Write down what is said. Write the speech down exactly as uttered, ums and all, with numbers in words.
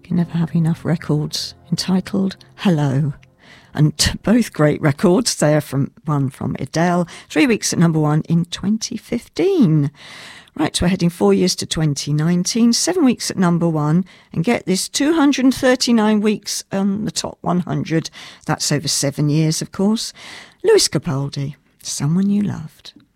Can never have enough records, entitled Hello. And both great records. They are from one from Adele, three weeks at number one in twenty fifteen. Right, so we're heading four years to twenty nineteen, seven weeks at number one, and get this, two hundred thirty-nine weeks on the top one hundred. That's over seven years, of course. Lewis Capaldi, Someone You Loved.